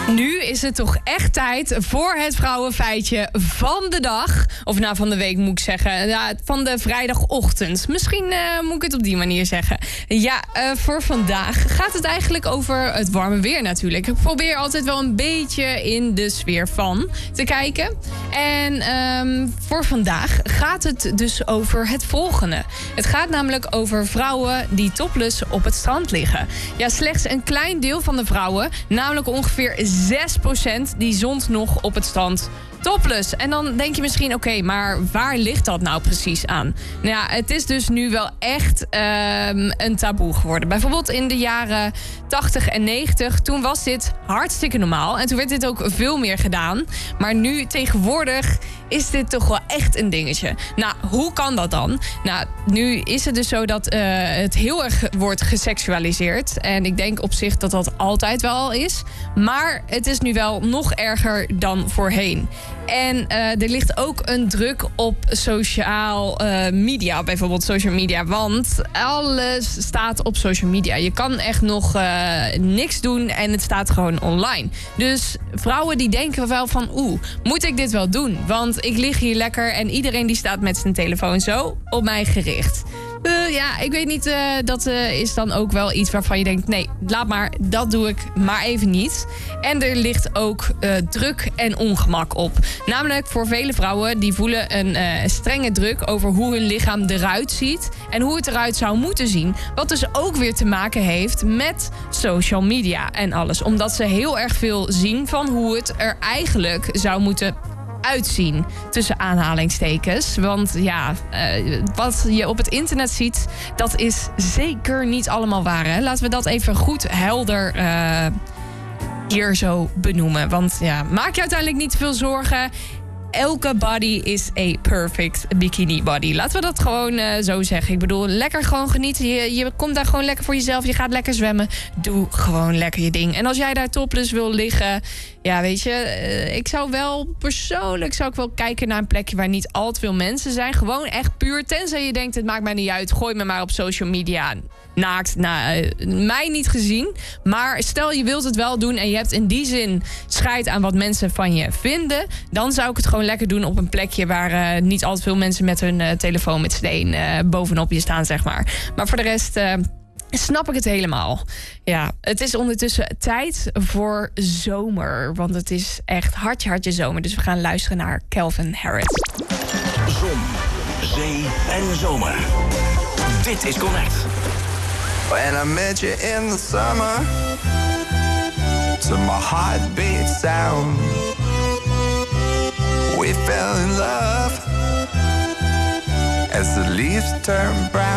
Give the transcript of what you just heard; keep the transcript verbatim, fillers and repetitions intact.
Nu is het toch echt tijd voor het vrouwenfeitje van de dag. Of nou, van de week moet ik zeggen. Ja, van de vrijdagochtend. Misschien uh, moet ik het op die manier zeggen. Ja, uh, voor vandaag gaat het eigenlijk over het warme weer natuurlijk. Ik probeer altijd wel een beetje in de sfeer van te kijken. En um, voor vandaag gaat het dus over het volgende. Het gaat namelijk over vrouwen die topless op het strand liggen. Ja, slechts een klein deel van de vrouwen, namelijk ongeveer zes procent, die zond nog op het strand topless. En dan denk je misschien, oké, okay, maar waar ligt dat nou precies aan? Nou ja, het is dus nu wel echt um, een taboe geworden. Bijvoorbeeld in de jaren tachtig en negentig, toen was dit hartstikke normaal. En toen werd dit ook veel meer gedaan. Maar nu tegenwoordig is dit toch wel echt een dingetje. Nou, hoe kan dat dan? Nou, nu is het dus zo dat uh, het heel erg wordt geseksualiseerd. En ik denk op zich dat dat altijd wel al is. Maar het is nu wel nog erger dan voorheen. En uh, er ligt ook een druk op sociaal uh, media, bijvoorbeeld social media. Want alles staat op social media. Je kan echt nog uh, niks doen en het staat gewoon online. Dus vrouwen die denken wel van, oeh, moet ik dit wel doen? Want ik lig hier lekker en iedereen die staat met zijn telefoon zo op mij gericht. Uh, ja, ik weet niet, uh, dat uh, is dan ook wel iets waarvan je denkt, nee, laat maar, dat doe ik maar even niet. En er ligt ook uh, druk en ongemak op. Namelijk voor vele vrouwen die voelen een uh, strenge druk over hoe hun lichaam eruit ziet en hoe het eruit zou moeten zien. Wat dus ook weer te maken heeft met social media en alles. Omdat ze heel erg veel zien van hoe het er eigenlijk zou moeten uitzien, tussen aanhalingstekens. Want ja, uh, wat je op het internet ziet, dat is zeker niet allemaal waar. Hè? Laten we dat even goed helder uh, hier zo benoemen. Want ja, maak je uiteindelijk niet te veel zorgen. Elke body is a perfect bikini body. Laten we dat gewoon uh, zo zeggen. Ik bedoel, lekker gewoon genieten. Je, je komt daar gewoon lekker voor jezelf. Je gaat lekker zwemmen. Doe gewoon lekker je ding. En als jij daar topless wil liggen, ja, weet je, uh, ik zou wel persoonlijk zou ik wel kijken naar een plekje waar niet al te veel mensen zijn. Gewoon echt puur. Tenzij je denkt, het maakt mij niet uit. Gooi me maar op social media naakt. Nou, uh, mij niet gezien. Maar stel je wilt het wel doen en je hebt in die zin scheid aan wat mensen van je vinden, dan zou ik het gewoon lekker doen op een plekje waar uh, niet al te veel mensen met hun uh, telefoon met steen uh, bovenop je staan, zeg maar. Maar voor de rest uh, snap ik het helemaal. Ja, het is ondertussen tijd voor zomer. Want het is echt hartje, hartje zomer. Dus we gaan luisteren naar Calvin Harris. Zon, zee en zomer. Dit is Connect. When I met you in the summer, to my heartbeat sound, we fell in love as the leaves turn brown.